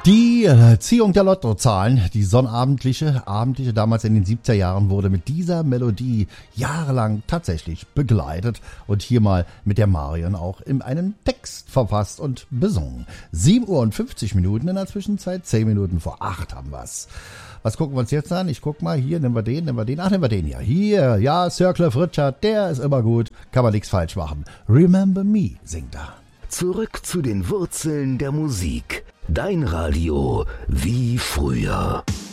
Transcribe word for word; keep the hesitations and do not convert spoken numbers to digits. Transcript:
Die äh, Ziehung der Lottozahlen, die sonnabendliche, abendliche, damals in den siebziger Jahren, wurde mit dieser Melodie jahrelang tatsächlich begleitet und hier mal mit der Marion auch in einem Text verfasst und besungen. sieben Uhr und fünfzig Minuten in der Zwischenzeit, zehn Minuten vor acht haben wir's. Was gucken wir uns jetzt an? Ich guck mal, hier, nehmen wir den, nehmen wir den, ach, nehmen wir den hier. Hier, ja, Sir Cliff Richard, der ist immer gut, kann man nichts falsch machen. Remember Me singt er. Zurück zu den Wurzeln der Musik. Dein Radio wie früher.